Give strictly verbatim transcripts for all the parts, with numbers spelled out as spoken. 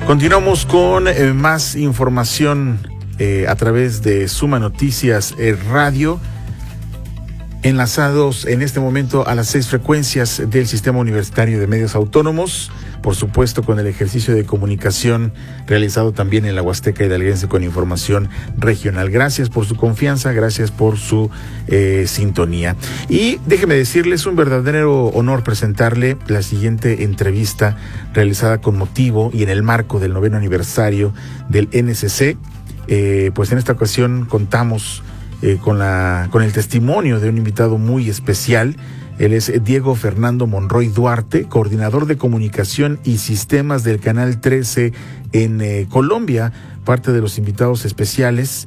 Continuamos con eh, más información eh, a través de Suma Noticias eh, Radio, enlazados en este momento a las seis frecuencias del Sistema Universitario de Medios Autónomos, por supuesto con el ejercicio de comunicación realizado también en la Huasteca Hidalguense con información regional. Gracias por su confianza, gracias por su eh, sintonía. Y déjeme decirles, un verdadero honor presentarle la siguiente entrevista realizada con motivo y en el marco del noveno aniversario del N C C. Eh, pues en esta ocasión contamos eh, con, la, con el testimonio de un invitado muy especial. Él es Diego Fernando Monroy Duarte, coordinador de comunicación y sistemas del Canal trece en eh, Colombia, parte de los invitados especiales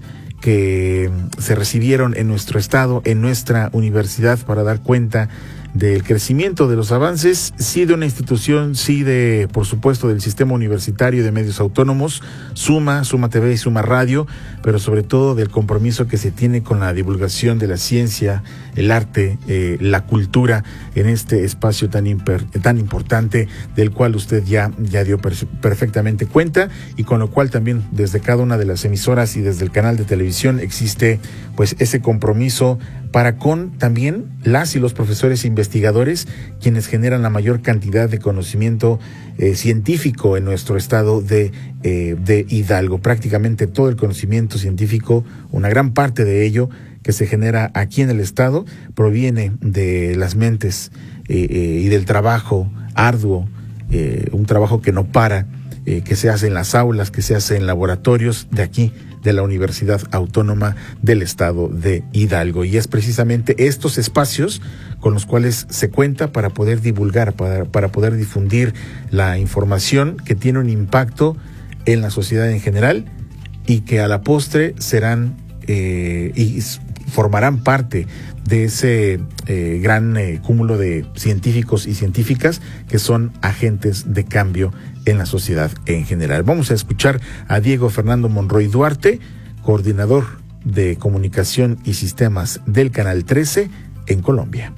que se recibieron en nuestro estado, en nuestra universidad, para dar cuenta del crecimiento, de los avances, sí de una institución, sí de, por supuesto, del Sistema Universitario de Medios Autónomos, Suma, Suma T V y Suma Radio, pero sobre todo del compromiso que se tiene con la divulgación de la ciencia, el arte, eh, la cultura en este espacio tan imper, tan importante del cual usted ya, ya dio per, perfectamente cuenta, y con lo cual también desde cada una de las emisoras y desde el canal de televisión existe pues ese compromiso para con también las y los profesores investigadores, quienes generan la mayor cantidad de conocimiento eh, científico en nuestro estado de, eh, de Hidalgo. Prácticamente todo el conocimiento científico, una gran parte de ello que se genera aquí en el estado, proviene de las mentes eh, eh, y del trabajo arduo, eh, un trabajo que no para, eh, que se hace en las aulas, que se hace en laboratorios de aquí, de la Universidad Autónoma del Estado de Hidalgo. Y es precisamente estos espacios con los cuales se cuenta para poder divulgar, para, para poder difundir la información que tiene un impacto en la sociedad en general y que a la postre serán eh, y formarán parte de ese eh, gran eh, cúmulo de científicos y científicas que son agentes de cambio en la sociedad en general. Vamos a escuchar a Diego Fernando Monroy Duarte, coordinador de comunicación y sistemas del Canal trece en Colombia.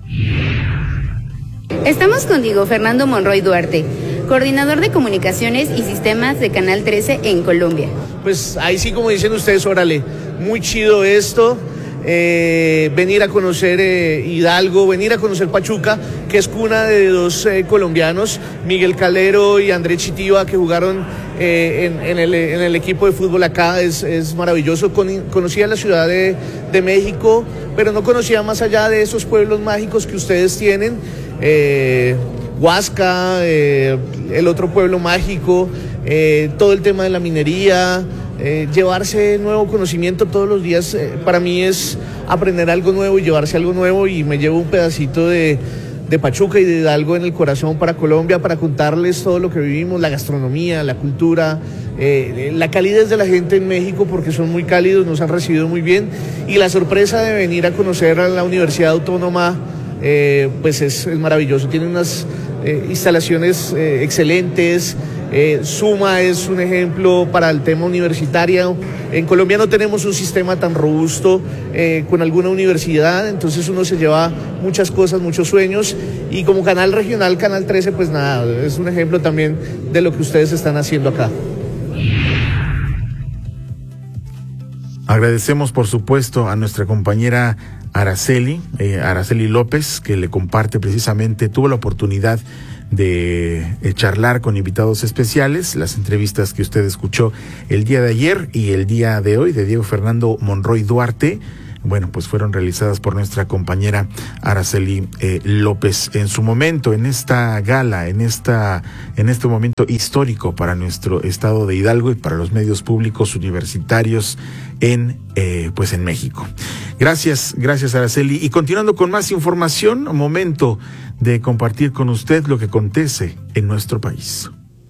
Estamos con Diego Fernando Monroy Duarte, coordinador de comunicaciones y sistemas de Canal trece en Colombia. Pues ahí sí, como dicen ustedes, órale, muy chido esto. Eh, venir a conocer eh, Hidalgo, venir a conocer Pachuca, que es cuna de dos eh, colombianos, Miguel Calero y Andrés Chitiva, que jugaron eh, en, en, el, en el equipo de fútbol acá. Es, es maravilloso. Con, conocía la Ciudad de, de México, pero no conocía más allá de esos pueblos mágicos que ustedes tienen, eh, Huasca, eh, el otro pueblo mágico, eh, todo el tema de la minería. Eh, llevarse nuevo conocimiento todos los días, eh, para mí es aprender algo nuevo y llevarse algo nuevo, y me llevo un pedacito de, de Pachuca y de Hidalgo en el corazón para Colombia, para contarles todo lo que vivimos, la gastronomía, la cultura, eh, la calidez de la gente en México, porque son muy cálidos, nos han recibido muy bien, y la sorpresa de venir a conocer a la Universidad Autónoma, eh, pues es, es maravilloso. Tiene unas eh, instalaciones eh, excelentes. Eh, Suma es un ejemplo para el tema universitario. En Colombia no tenemos un sistema tan robusto eh, con alguna universidad, entonces uno se lleva muchas cosas, muchos sueños, y como canal regional, Canal trece, pues nada, es un ejemplo también de lo que ustedes están haciendo acá. Agradecemos, por supuesto, a nuestra compañera Araceli, eh, Araceli López, que le comparte precisamente, tuvo la oportunidad de eh, charlar con invitados especiales, las entrevistas que usted escuchó el día de ayer y el día de hoy de Diego Fernando Monroy Duarte. Bueno, pues fueron realizadas por nuestra compañera Araceli eh, López en su momento, en esta gala, en esta, en este momento histórico para nuestro estado de Hidalgo y para los medios públicos universitarios en, eh, pues en México. Gracias, gracias Araceli. Y continuando con más información, momento de compartir con usted lo que acontece en nuestro país.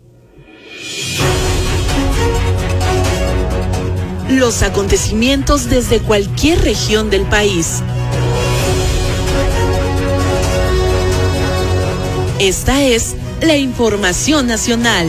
Los acontecimientos desde cualquier región del país. Esta es la información nacional.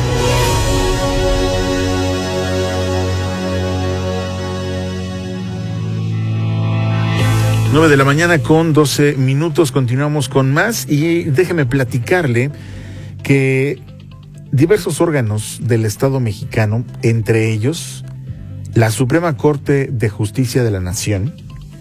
nueve de la mañana con doce minutos, continuamos con más y déjeme platicarle que diversos órganos del Estado mexicano, entre ellos la Suprema Corte de Justicia de la Nación,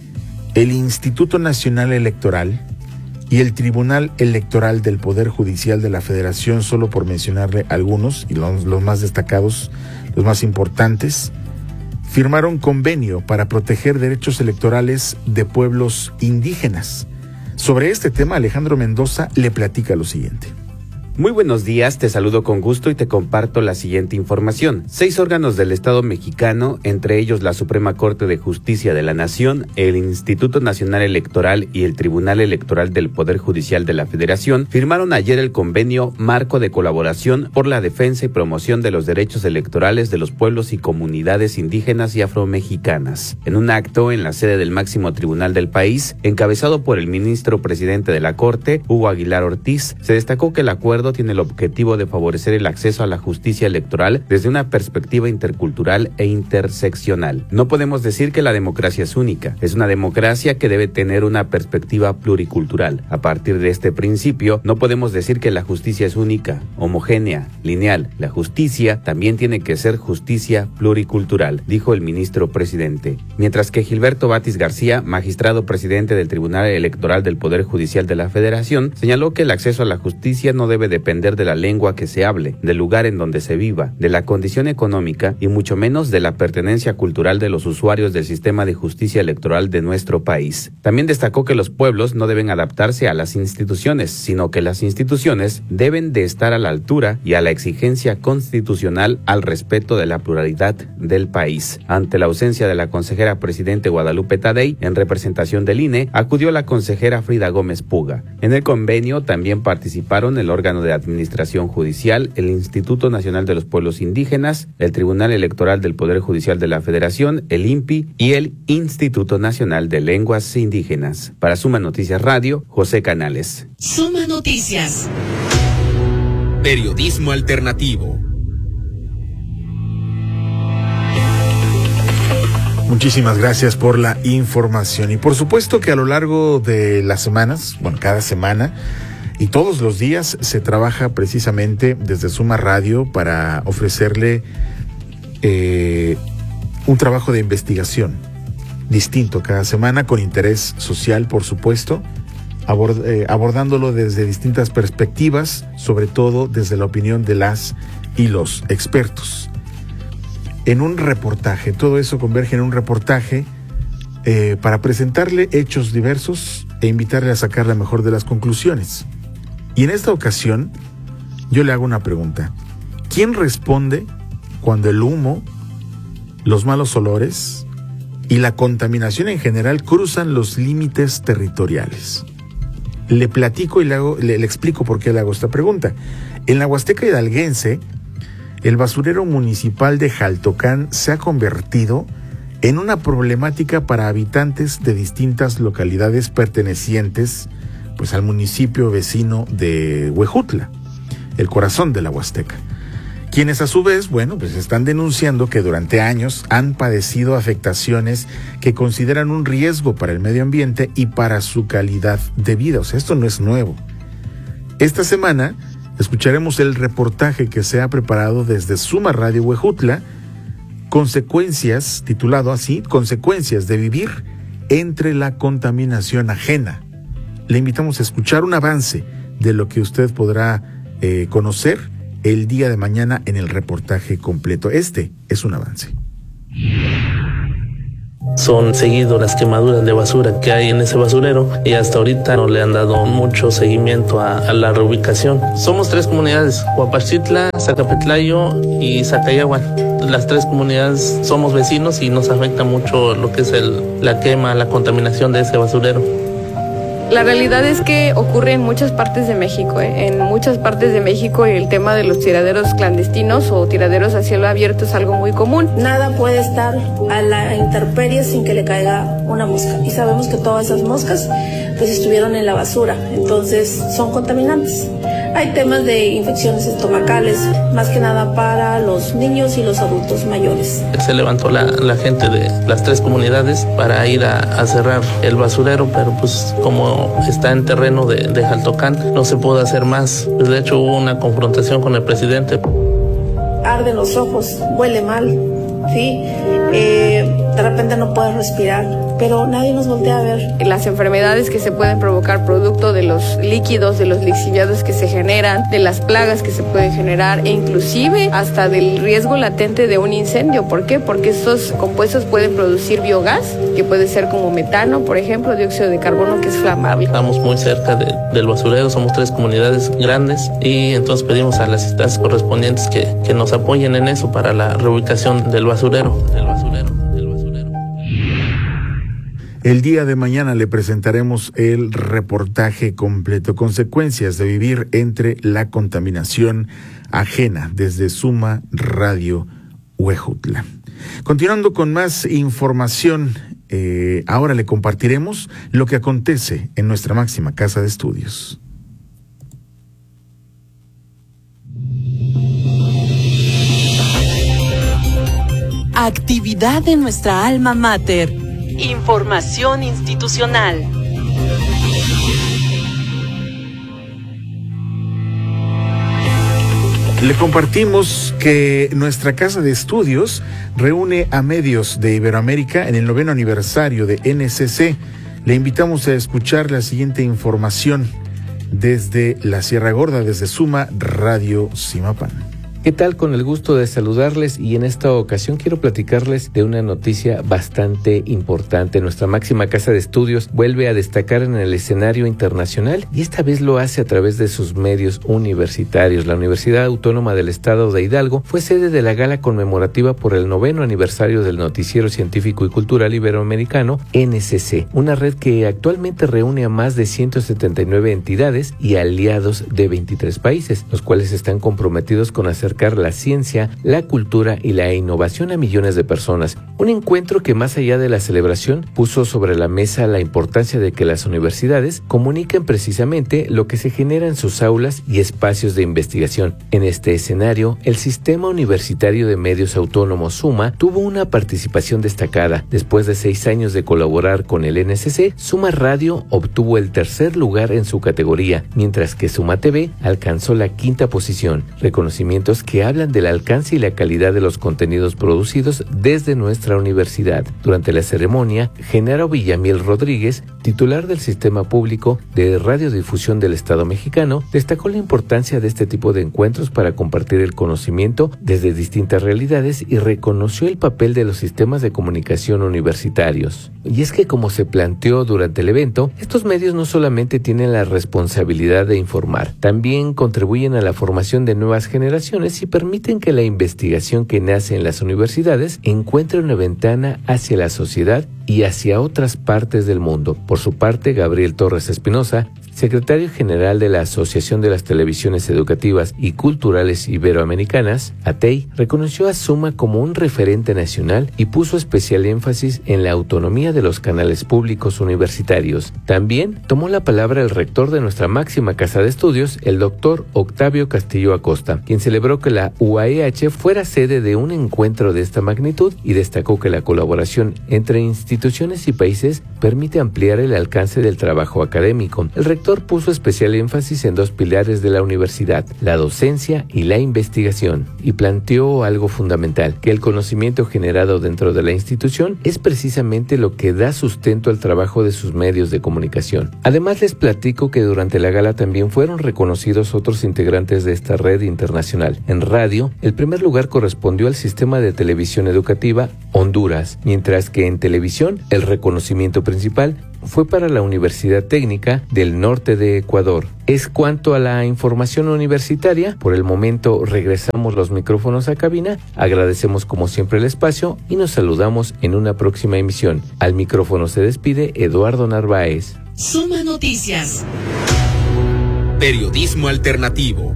el Instituto Nacional Electoral y el Tribunal Electoral del Poder Judicial de la Federación, solo por mencionarle algunos, y los, los más destacados, los más importantes, firmaron convenio para proteger derechos electorales de pueblos indígenas. Sobre este tema, Alejandro Mendoza le platica lo siguiente. Muy buenos días, te saludo con gusto y te comparto la siguiente información. Seis órganos del Estado mexicano, entre ellos la Suprema Corte de Justicia de la Nación, el Instituto Nacional Electoral y el Tribunal Electoral del Poder Judicial de la Federación, firmaron ayer el convenio Marco de Colaboración por la Defensa y Promoción de los Derechos Electorales de los Pueblos y Comunidades Indígenas y Afromexicanas. En un acto en la sede del máximo tribunal del país, encabezado por el ministro presidente de la Corte, Hugo Aguilar Ortiz, se destacó que el acuerdo tiene el objetivo de favorecer el acceso a la justicia electoral desde una perspectiva intercultural e interseccional. No podemos decir que la democracia es única, es una democracia que debe tener una perspectiva pluricultural. A partir de este principio, no podemos decir que la justicia es única, homogénea, lineal. La justicia también tiene que ser justicia pluricultural, dijo el ministro presidente. Mientras que Gilberto Batis García, magistrado presidente del Tribunal Electoral del Poder Judicial de la Federación, señaló que el acceso a la justicia no debe depender de la lengua que se hable, del lugar en donde se viva, de la condición económica y mucho menos de la pertenencia cultural de los usuarios del sistema de justicia electoral de nuestro país. También destacó que los pueblos no deben adaptarse a las instituciones, sino que las instituciones deben de estar a la altura y a la exigencia constitucional al respeto de la pluralidad del país. Ante la ausencia de la consejera presidente Guadalupe Tadei, en representación del I N E, acudió la consejera Frida Gómez Puga. En el convenio también participaron el órgano de Administración Judicial, el Instituto Nacional de los Pueblos Indígenas, el Tribunal Electoral del Poder Judicial de la Federación, el I N P I y el Instituto Nacional de Lenguas Indígenas. Para Suma Noticias Radio, José Canales. Suma Noticias. Periodismo alternativo. Muchísimas gracias por la información. Y por supuesto que a lo largo de las semanas, bueno, cada semana y todos los días se trabaja precisamente desde Suma Radio para ofrecerle eh, un trabajo de investigación distinto cada semana, con interés social, por supuesto, abord, eh, abordándolo desde distintas perspectivas, sobre todo desde la opinión de las y los expertos. En un reportaje, todo eso converge en un reportaje eh, para presentarle hechos diversos e invitarle a sacar la mejor de las conclusiones. Y en esta ocasión, yo le hago una pregunta. ¿Quién responde cuando el humo, los malos olores y la contaminación en general cruzan los límites territoriales? Le platico y le, hago, le, le explico por qué le hago esta pregunta. En la Huasteca Hidalguense, el basurero municipal de Jaltocán se ha convertido en una problemática para habitantes de distintas localidades pertenecientes pues al municipio vecino de Huejutla, el corazón de la Huasteca, quienes a su vez, bueno, pues están denunciando que durante años han padecido afectaciones que consideran un riesgo para el medio ambiente y para su calidad de vida. O sea, esto no es nuevo. Esta semana escucharemos el reportaje que se ha preparado desde Suma Radio Huejutla, consecuencias, titulado así, consecuencias de vivir entre la contaminación ajena. Le invitamos a escuchar un avance de lo que usted podrá eh, conocer el día de mañana en el reportaje completo. Este es un avance. Son seguido las quemaduras de basura que hay en ese basurero y hasta ahorita no le han dado mucho seguimiento a, a la reubicación. Somos tres comunidades, Huapachitla, Zacapetlayo y Zacayahuan. Las tres comunidades somos vecinos y nos afecta mucho lo que es el, la quema, la contaminación de ese basurero. La realidad es que ocurre en muchas partes de México, ¿eh? En muchas partes de México el tema de los tiraderos clandestinos o tiraderos a cielo abierto es algo muy común. Nada puede estar a la intemperie sin que le caiga una mosca. Y sabemos que todas esas moscas pues estuvieron en la basura, entonces son contaminantes. Hay temas de infecciones estomacales, más que nada para los niños y los adultos mayores. Se levantó la, la gente de las tres comunidades para ir a, a cerrar el basurero, pero pues como está en terreno de, de Jaltocán, no se puede hacer más. De hecho hubo una confrontación con el presidente. Arden los ojos, huele mal, ¿sí? Eh, de repente no puedes respirar, pero nadie nos voltea a ver. Las enfermedades que se pueden provocar producto de los líquidos, de los lixiviados que se generan, de las plagas que se pueden generar e inclusive hasta del riesgo latente de un incendio. ¿Por qué? Porque estos compuestos pueden producir biogás, que puede ser como metano, por ejemplo, dióxido de carbono, que es flamable. Estamos muy cerca de, del basurero, somos tres comunidades grandes y entonces pedimos a las instancias correspondientes que, que nos apoyen en eso para la reubicación del basurero. Del basurero, del basurero. El día de mañana le presentaremos el reportaje completo, consecuencias de vivir entre la contaminación ajena, desde Suma Radio Huejutla. Continuando con más información, eh, ahora le compartiremos lo que acontece en nuestra máxima casa de estudios. Actividad de nuestra alma mater. Información institucional. Le compartimos que nuestra casa de estudios reúne a medios de Iberoamérica en el noveno aniversario de N C C. Le invitamos a escuchar la siguiente información desde la Sierra Gorda, desde Suma Radio Zimapán. ¿Qué tal? Con el gusto de saludarles, y en esta ocasión quiero platicarles de una noticia bastante importante. Nuestra máxima casa de estudios vuelve a destacar en el escenario internacional y esta vez lo hace a través de sus medios universitarios. La Universidad Autónoma del Estado de Hidalgo fue sede de la gala conmemorativa por el noveno aniversario del Noticiero Científico y Cultural Iberoamericano N C C, una red que actualmente reúne a más de ciento setenta y nueve entidades y aliados de veintitrés países, los cuales están comprometidos con hacer acercar la ciencia, la cultura y la innovación a millones de personas. Un encuentro que, más allá de la celebración, puso sobre la mesa la importancia de que las universidades comuniquen precisamente lo que se genera en sus aulas y espacios de investigación. En este escenario, el Sistema Universitario de Medios Autónomos Suma tuvo una participación destacada. Después de seis años de colaborar con el N C C, Suma Radio obtuvo el tercer lugar en su categoría, mientras que Suma T V alcanzó la quinta posición. Reconocimientos que hablan del alcance y la calidad de los contenidos producidos desde nuestra universidad. Durante la ceremonia, Genaro Villamiel Rodríguez, titular del Sistema Público de Radiodifusión del Estado Mexicano, destacó la importancia de este tipo de encuentros para compartir el conocimiento desde distintas realidades y reconoció el papel de los sistemas de comunicación universitarios. Y es que, como se planteó durante el evento, estos medios no solamente tienen la responsabilidad de informar, también contribuyen a la formación de nuevas generaciones y permiten que la investigación que nace en las universidades encuentre una ventana hacia la sociedad y hacia otras partes del mundo. Por su parte, Gabriel Torres Espinosa, secretario general de la Asociación de las Televisiones Educativas y Culturales Iberoamericanas, A T E I, reconoció a Suma como un referente nacional y puso especial énfasis en la autonomía de los canales públicos universitarios. También tomó la palabra el rector de nuestra máxima casa de estudios, el doctor Octavio Castillo Acosta, quien celebró que la U A E H fuera sede de un encuentro de esta magnitud y destacó que la colaboración entre instituciones y países permite ampliar el alcance del trabajo académico. El rector puso especial énfasis en dos pilares de la universidad, la docencia y la investigación, y planteó algo fundamental, que el conocimiento generado dentro de la institución es precisamente lo que da sustento al trabajo de sus medios de comunicación. Además, les platico que durante la gala también fueron reconocidos otros integrantes de esta red internacional. En radio, el primer lugar correspondió al Sistema de Televisión Educativa Honduras, mientras que en televisión, el reconocimiento principal fue para la Universidad Técnica del Norte de Ecuador. Es cuanto a la información universitaria. Por el momento regresamos los micrófonos a cabina, agradecemos como siempre el espacio y nos saludamos en una próxima emisión. Al micrófono se despide Eduardo Narváez. Suma Noticias. Periodismo alternativo.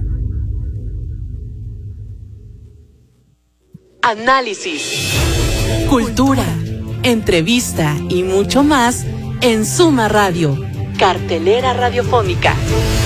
Análisis, cultura, entrevista y mucho más en Suma Radio, cartelera radiofónica.